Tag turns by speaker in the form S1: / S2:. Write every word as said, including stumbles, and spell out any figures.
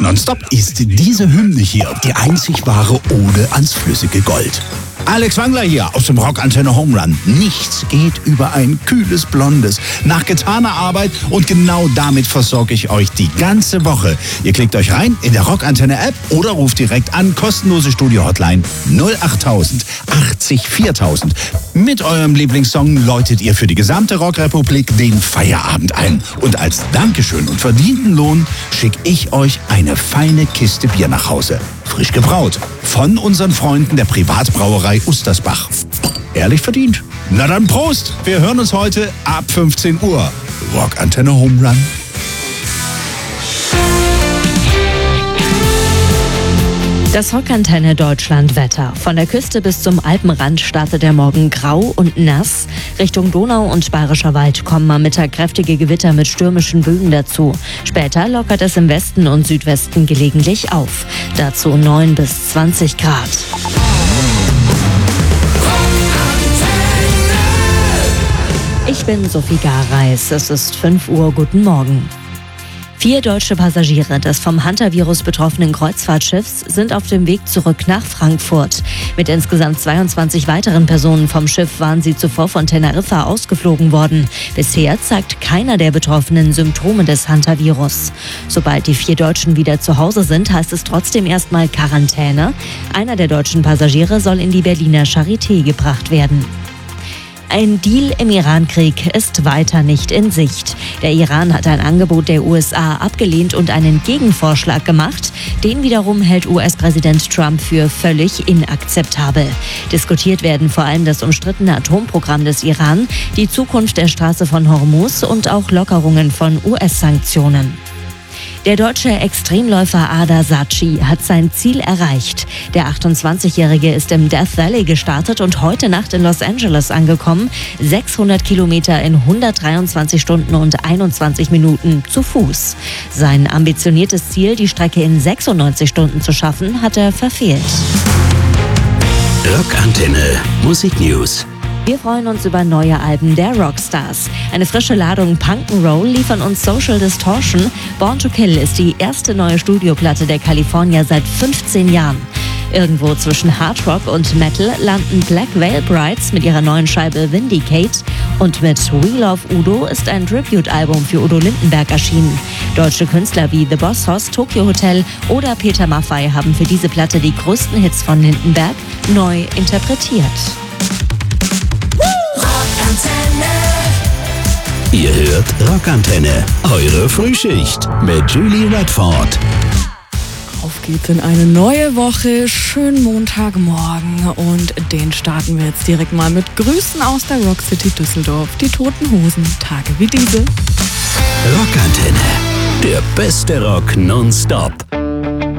S1: Nonstop ist diese Hymne hier die einzig wahre Ode ans flüssige Gold. Alex Wangler hier aus dem Rockantenne Home Run. Nichts geht über ein kühles Blondes. Nach getaner Arbeit und genau damit versorge ich euch die ganze Woche. Ihr klickt euch rein in der Rockantenne App oder ruft direkt an, kostenlose Studio-Hotline null achttausend achtzig viertausend. Mit eurem Lieblingssong läutet ihr für die gesamte Rockrepublik den Feierabend ein. Und als Dankeschön und verdienten Lohn schicke ich euch eine feine Kiste Bier nach Hause. Frisch gebraut. Von unseren Freunden der Privatbrauerei Ustersbach. Ehrlich verdient. Na dann Prost! Wir hören uns heute ab fünfzehn Uhr. Rockantenne Home Run.
S2: Das Rockantenne Deutschland Wetter. Von der Küste bis zum Alpenrand startet der Morgen grau und nass. Richtung Donau und Bayerischer Wald kommen am Mittag kräftige Gewitter mit stürmischen Böen dazu. Später lockert es im Westen und Südwesten gelegentlich auf. Dazu neun bis zwanzig Grad. Ich bin Sophie Gareis. Es ist fünf Uhr. Guten Morgen. Vier deutsche Passagiere des vom Hunter-Virus betroffenen Kreuzfahrtschiffs sind auf dem Weg zurück nach Frankfurt. Mit insgesamt zweiundzwanzig weiteren Personen vom Schiff waren sie zuvor von Teneriffa ausgeflogen worden. Bisher zeigt keiner der Betroffenen Symptome des Hunter-Virus. Sobald die vier Deutschen wieder zu Hause sind, heißt es trotzdem erstmal Quarantäne. Einer der deutschen Passagiere soll in die Berliner Charité gebracht werden. Ein Deal im Iran-Krieg ist weiter nicht in Sicht. Der Iran hat ein Angebot der U S A abgelehnt und einen Gegenvorschlag gemacht. Den wiederum hält U S-Präsident Trump für völlig inakzeptabel. Diskutiert werden vor allem das umstrittene Atomprogramm des Iran, die Zukunft der Straße von Hormuz und auch Lockerungen von U S-Sanktionen. Der deutsche Extremläufer Ada Saci hat sein Ziel erreicht. Der achtundzwanzigjährige ist im Death Valley gestartet und heute Nacht in Los Angeles angekommen. sechshundert Kilometer in hundertdreiundzwanzig Stunden und einundzwanzig Minuten zu Fuß. Sein ambitioniertes Ziel, die Strecke in sechsundneunzig Stunden zu schaffen, hat er verfehlt.
S3: Rockantenne Musik News.
S2: Wir freuen uns über neue Alben der Rockstars. Eine frische Ladung Punk'n'Roll liefern uns Social Distortion. Born to Kill ist die erste neue Studioplatte der Kalifornier seit fünfzehn Jahren. Irgendwo zwischen Hard Rock und Metal landen Black Veil Brides mit ihrer neuen Scheibe Vindicate. Und mit We Love Udo ist ein Tribute-Album für Udo Lindenberg erschienen. Deutsche Künstler wie The Boss Hoss, Tokyo Hotel oder Peter Maffay haben für diese Platte die größten Hits von Lindenberg neu interpretiert.
S3: Ihr hört Rockantenne, eure Frühschicht mit Julie Redford.
S4: Auf geht's in eine neue Woche. Schönen Montagmorgen und den starten wir jetzt direkt mal mit Grüßen aus der Rock City Düsseldorf. Die Toten Hosen, Tage wie diese.
S3: Rockantenne, der beste Rock nonstop.